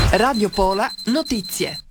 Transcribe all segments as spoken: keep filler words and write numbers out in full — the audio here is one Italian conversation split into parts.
Radio Pola Notizie.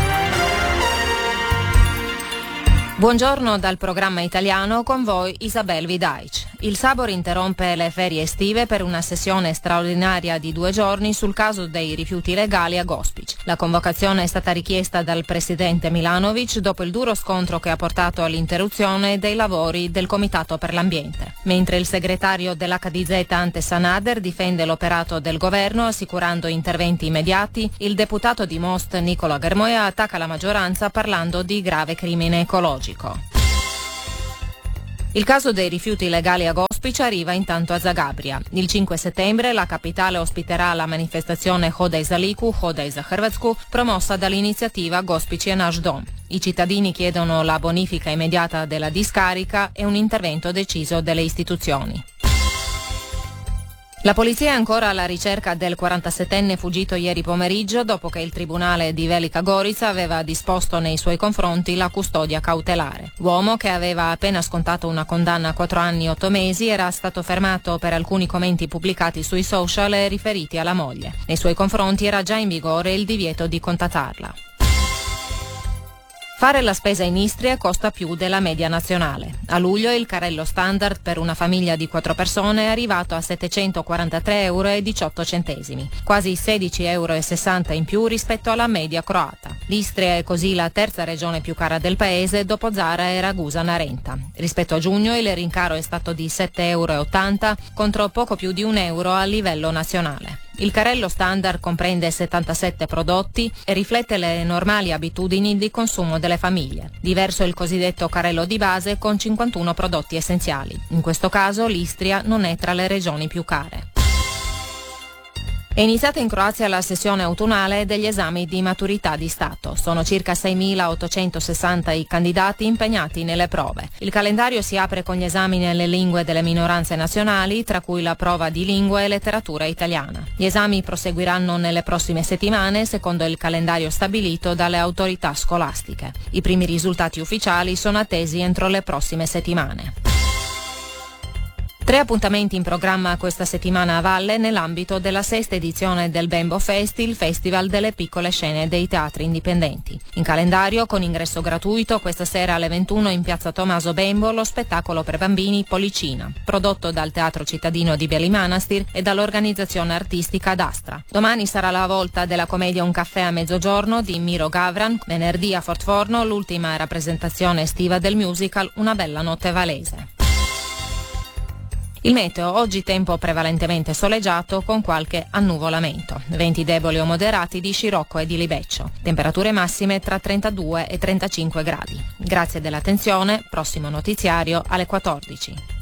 Buongiorno dal programma italiano, con voi Isabel Vidaic. Il Sabor interrompe le ferie estive per una sessione straordinaria di due giorni sul caso dei rifiuti legali a Gospić. La convocazione è stata richiesta dal presidente Milanović dopo il duro scontro che ha portato all'interruzione dei lavori del Comitato per l'Ambiente. Mentre il segretario dell'H D Z Ante Sanader difende l'operato del governo assicurando interventi immediati, il deputato di Most Nicola Germoia attacca la maggioranza parlando di grave crimine ecologico. Il caso dei rifiuti illegali a Gospić arriva intanto a Zagabria. Il cinque settembre la capitale ospiterà la manifestazione Hodaj za Liku, Hodaj za Hrvatsku, promossa dall'iniziativa Gospić je naš dom. I cittadini chiedono la bonifica immediata della discarica e un intervento deciso delle istituzioni. La polizia è ancora alla ricerca del quarantasettenne fuggito ieri pomeriggio dopo che il tribunale di Velika Gorica aveva disposto nei suoi confronti la custodia cautelare. L'uomo, che aveva appena scontato una condanna a quattro anni e otto mesi, era stato fermato per alcuni commenti pubblicati sui social e riferiti alla moglie. Nei suoi confronti era già in vigore il divieto di contattarla. Fare la spesa in Istria costa più della media nazionale. A luglio il carrello standard per una famiglia di quattro persone è arrivato a settecentoquarantatré euro e diciotto centesimi, quasi sedici euro e sessanta in più rispetto alla media croata. L'Istria è così la terza regione più cara del paese dopo Zara e Ragusa Narenta. Rispetto a giugno il rincaro è stato di sette euro e ottanta contro poco più di un euro a livello nazionale. Il carrello standard comprende settantasette prodotti e riflette le normali abitudini di consumo delle famiglie. Diverso il cosiddetto carrello di base con cinquantuno prodotti essenziali. In questo caso l'Istria non è tra le regioni più care. È iniziata in Croazia la sessione autunnale degli esami di maturità di Stato. Sono circa seimilaottocentosessanta i candidati impegnati nelle prove. Il calendario si apre con gli esami nelle lingue delle minoranze nazionali, tra cui la prova di lingua e letteratura italiana. Gli esami proseguiranno nelle prossime settimane, secondo il calendario stabilito dalle autorità scolastiche. I primi risultati ufficiali sono attesi entro le prossime settimane. Tre appuntamenti in programma questa settimana a Valle nell'ambito della sesta edizione del Bembo Fest, il festival delle piccole scene dei teatri indipendenti. In calendario, con ingresso gratuito, questa sera alle ventuno in piazza Tommaso Bembo lo spettacolo per bambini Policina, prodotto dal Teatro Cittadino di Beli Manastir e dall'organizzazione artistica d'Astra. Domani sarà la volta della commedia Un caffè a mezzogiorno di Miro Gavran, venerdì a Fortforno l'ultima rappresentazione estiva del musical Una bella notte valese. Il meteo, oggi tempo prevalentemente soleggiato con qualche annuvolamento. Venti deboli o moderati di scirocco e di libeccio. Temperature massime tra trentadue e trentacinque gradi. Grazie dell'attenzione, prossimo notiziario alle quattordici.